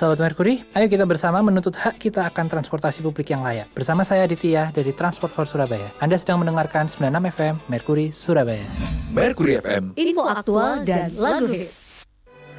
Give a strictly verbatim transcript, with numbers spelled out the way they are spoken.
Sobat Merkuri, ayo kita bersama menuntut hak kita akan transportasi publik yang layak. Bersama saya Aditya dari Transport for Surabaya. Anda sedang mendengarkan sembilan puluh enam F M Merkuri Surabaya. Merkuri F M, info aktual dan lagu hits.